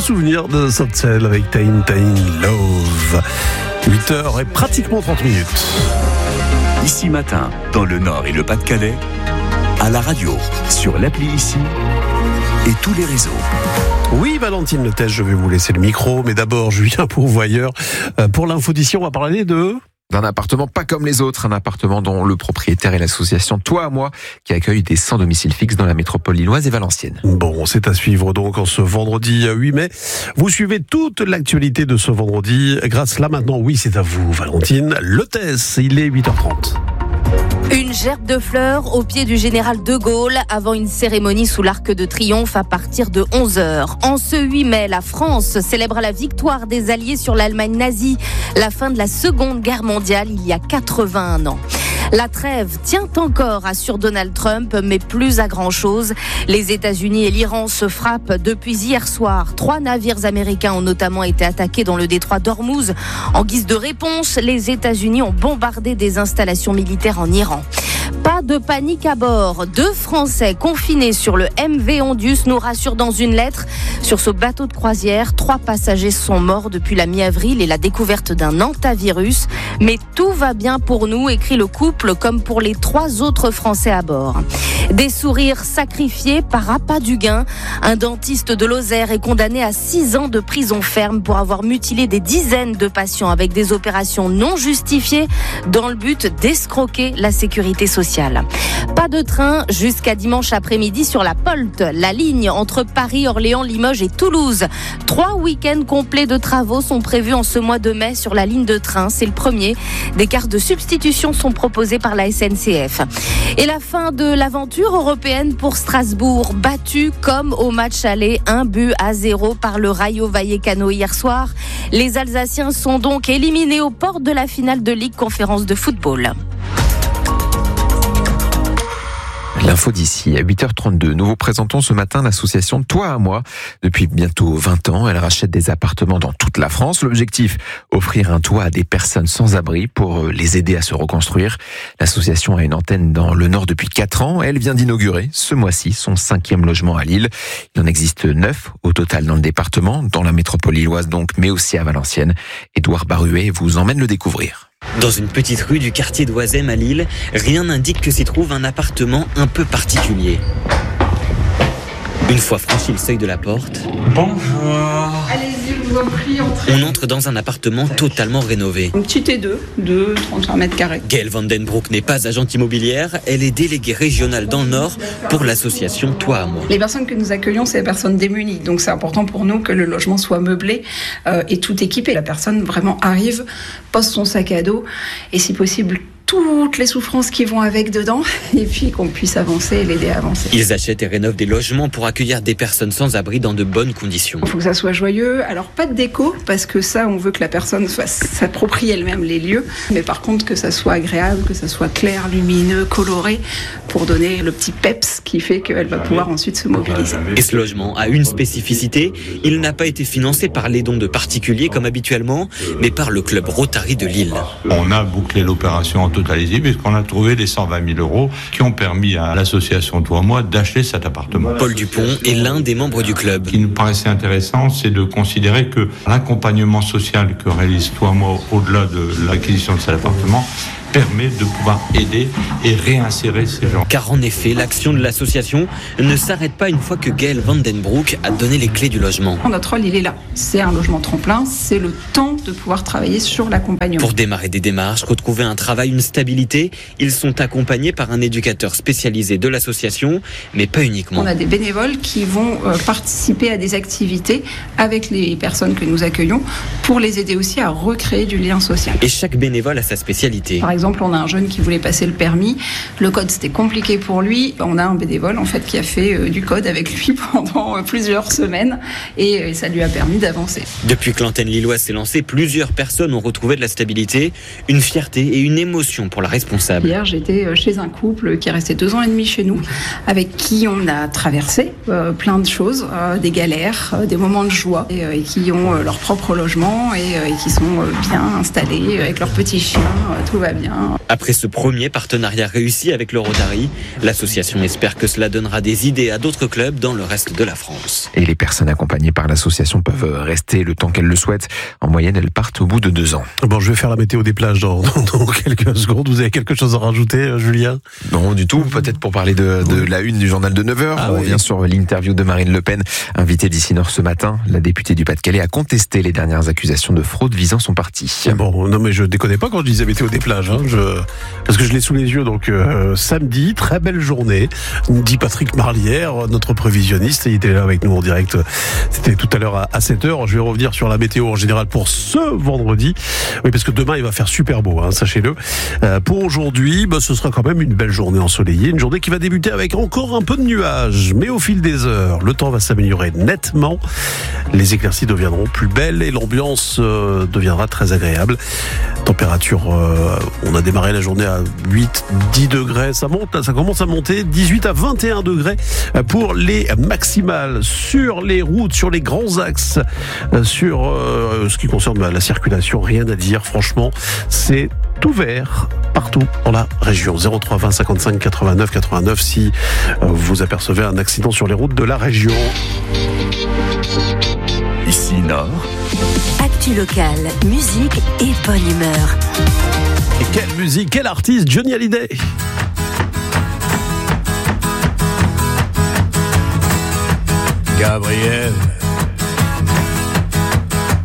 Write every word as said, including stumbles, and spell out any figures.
souvenir de Sotsel avec Tain Tain Love. huit heures et pratiquement trente minutes. Ici Matin, dans le Nord et le Pas-de-Calais, à la radio, sur l'appli Ici et tous les réseaux. Oui, Valentine Letès, je vais vous laisser le micro, mais d'abord, Julien Pourvoyeur, pour l'info d'ici, on va parler de... d'un appartement pas comme les autres, un appartement dont le propriétaire est l'association Toi à Moi, qui accueille des sans domicile fixe dans la métropole lilloise et valencienne. Bon, c'est à suivre donc en ce vendredi huit mai. Vous suivez toute l'actualité de ce vendredi. Grâce là maintenant, oui, c'est à vous, Valentine Letès. Il est huit heures trente. Une gerbe de fleurs au pied du général de Gaulle avant une cérémonie sous l'Arc de Triomphe à partir de onze heures. En ce huit mai, la France célèbre la victoire des Alliés sur l'Allemagne nazie, la fin de la Seconde Guerre mondiale il y a quatre-vingt-un ans. La trêve tient encore, assure Donald Trump, mais plus à grand-chose. Les États-Unis et l'Iran se frappent depuis hier soir. Trois navires américains ont notamment été attaqués dans le détroit d'Ormuz. En guise de réponse, les États-Unis ont bombardé des installations militaires en Iran. Pas de panique à bord. Deux Français confinés sur le M V Ondius nous rassurent dans une lettre. Sur ce bateau de croisière, trois passagers sont morts depuis la mi-avril et la découverte d'un hantavirus. Mais tout va bien pour nous, écrit le couple, comme pour les trois autres Français à bord. Des sourires sacrifiés par appât du gain. Un dentiste de Lozère est condamné à six ans de prison ferme pour avoir mutilé des dizaines de patients avec des opérations non justifiées dans le but d'escroquer la sécurité sociale. Pas de train jusqu'à dimanche après-midi sur la Polte, la ligne entre Paris, Orléans, Limoges et Toulouse. Trois week-ends complets de travaux sont prévus en ce mois de mai sur la ligne de train. C'est le premier. Des cartes de substitution sont proposées par la S N C F. Et la fin de l'aventure européenne pour Strasbourg, battu comme au match aller, un but à zéro par le Rayo Vallecano hier soir. Les Alsaciens sont donc éliminés aux portes de la finale de Ligue Conférence de football. L'info d'ici, à huit heures trente-deux. Nous vous présentons ce matin l'association Toi à Moi. Depuis bientôt vingt ans, elle rachète des appartements dans toute la France. L'objectif, offrir un toit à des personnes sans abri pour les aider à se reconstruire. L'association a une antenne dans le Nord depuis quatre ans. Elle vient d'inaugurer ce mois-ci son cinquième logement à Lille. Il en existe neuf au total dans le département, dans la métropole lilloise donc, mais aussi à Valenciennes. Édouard Baruet vous emmène le découvrir. Dans une petite rue du quartier d'Oisem à Lille, rien n'indique que s'y trouve un appartement un peu particulier. Une fois franchi le seuil de la porte, bonjour. Allez-y, je vous en prie, entrez. On entre dans un appartement totalement rénové. Un petit T deux de trente-cinq mètres carrés. Gaëlle Vandenbroek n'est pas agente immobilière, elle est déléguée régionale dans le Nord pour l'association Toi à Moi. Les personnes que nous accueillons, c'est les personnes démunies, donc c'est important pour nous que le logement soit meublé euh, et tout équipé. La personne vraiment arrive, pose son sac à dos et si possible toutes les souffrances qui vont avec dedans et puis qu'on puisse avancer et l'aider à avancer. Ils achètent et rénovent des logements pour accueillir des personnes sans abri dans de bonnes conditions. Il faut que ça soit joyeux. Alors pas de déco parce que ça on veut que la personne soit, s'approprie elle-même les lieux, mais par contre que ça soit agréable, que ça soit clair, lumineux, coloré pour donner le petit peps qui fait qu'elle va pouvoir ensuite se mobiliser. Et ce logement a une spécificité, il n'a pas été financé par les dons de particuliers comme habituellement, mais par le club Rotary de Lille. On a bouclé l'opération en totalité puisqu'on a trouvé les cent vingt mille euros qui ont permis à l'association Toi à Moi d'acheter cet appartement. Paul Dupont est l'un des membres du club. Ce qui nous paraissait intéressant, c'est de considérer que l'accompagnement social que réalise Toi à Moi au-delà de l'acquisition de cet appartement permet de pouvoir aider et réinsérer ces gens. Car en effet, l'action de l'association ne s'arrête pas une fois que Gaëlle Vandenbroek a donné les clés du logement. Notre rôle, il est là. C'est un logement tremplin, c'est le temps de pouvoir travailler sur l'accompagnement. Pour démarrer des démarches, retrouver un travail, une stabilité, ils sont accompagnés par un éducateur spécialisé de l'association, mais pas uniquement. On a des bénévoles qui vont euh, participer à des activités avec les personnes que nous accueillons pour les aider aussi à recréer du lien social. Et chaque bénévole a sa spécialité. Par exemple, on a un jeune qui voulait passer le permis. Le code, c'était compliqué pour lui. On a un bénévole, en fait, qui a fait euh, du code avec lui pendant euh, plusieurs semaines et, euh, et ça lui a permis d'avancer. Depuis que l'antenne lilloise s'est lancée, plusieurs personnes ont retrouvé de la stabilité, une fierté et une émotion pour la responsable. Hier, j'étais chez un couple qui est resté deux ans et demi chez nous, avec qui on a traversé euh, plein de choses, euh, des galères, euh, des moments de joie, et, euh, et qui ont euh, leur propre logement et, euh, et qui sont euh, bien installés avec leurs petits chiens, euh, tout va bien. Hein. Après ce premier partenariat réussi avec le Rotary, l'association espère que cela donnera des idées à d'autres clubs dans le reste de la France. Et les personnes accompagnées par l'association peuvent rester le temps qu'elles le souhaitent. En moyenne, elles partent au bout de deux ans. Bon, je vais faire la météo des plages dans, dans, dans quelques secondes. Vous avez quelque chose à rajouter, Julien ? Non, du tout. Peut-être pour parler de, de la une du journal de neuf heures. Ah On oui. revient sur l'interview de Marine Le Pen, invitée d'Ici Nord ce matin. La députée du Pas-de-Calais a contesté les dernières accusations de fraude visant son parti. Bon, non mais je déconnais pas quand je disais météo des plages, hein, je, parce que je l'ai sous les yeux. Donc euh, samedi, très belle journée, dit Patrick Marlière, notre prévisionniste. Il était là avec nous en direct. C'était tout à l'heure à, à sept heures. Je vais revenir sur la météo en général pour ce vendredi. Oui, parce que demain il va faire super beau, hein, sachez-le. Euh, pour aujourd'hui, bah, ce sera quand même une belle journée ensoleillée, une journée qui va débuter avec encore un peu de nuages, mais au fil des heures, le temps va s'améliorer nettement. Les éclaircies deviendront plus belles et l'ambiance euh, deviendra très agréable. Température, euh, on a démarré la journée à huit, dix degrés, ça monte, ça commence à monter, dix-huit à vingt et un degrés pour les maximales sur les routes, sur les grands axes, sur euh, ce qui concerne bah, la circulation, rien à dire, franchement, c'est ouvert partout dans la région. zéro trois vingt cinquante-cinq quatre-vingt-neuf quatre-vingt-neuf si euh, vous apercevez un accident sur les routes de la région. Ici Nord, Actu locale, musique et bonne humeur. Et quelle musique, quel artiste, Johnny Hallyday. Gabriel,